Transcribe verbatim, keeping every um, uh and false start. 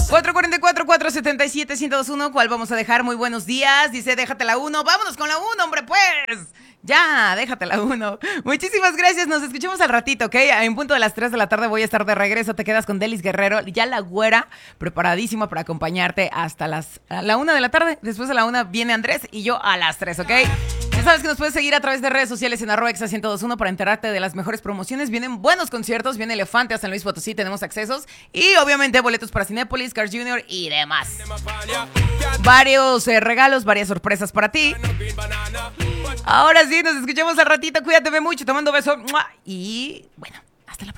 cuatro cuatro cuatro, cuatro siete siete, uno cero dos uno. ¿Cuál vamos a dejar? Muy buenos días. Dice, déjate la uno. Vámonos con la uno, hombre, pues. Ya, déjate la uno. Muchísimas gracias. Nos escuchamos al ratito, ¿ok? En punto de las tres de la tarde voy a estar de regreso. Te quedas con Delis Guerrero. Ya la güera, preparadísima para acompañarte hasta las a la una de la tarde. Después de la una viene Andrés y yo a las tres, ¿ok? Ya sabes que nos puedes seguir a través de redes sociales en arroba exa ciento dos uno para enterarte de las mejores promociones. Vienen buenos conciertos, viene Elefante a San Luis Potosí, tenemos accesos y obviamente boletos para Cinépolis, Cars junior y demás. Varios eh, regalos, varias sorpresas para ti. Ahora sí, nos escuchamos al ratito. Cuídate mucho, te mando beso. Y bueno.